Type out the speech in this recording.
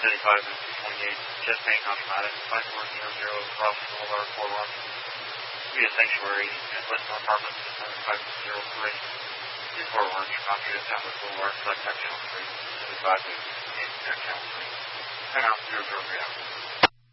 35 and 28, Chastain County Madison, 5400, Cross Boulevard, Fort Worth. Be a sanctuary at Westmore Apartments, 5003. In Fort Worth, Country of Tablet Boulevard, select Channel 3, 75 and Channel 3. Hang on, 003 out.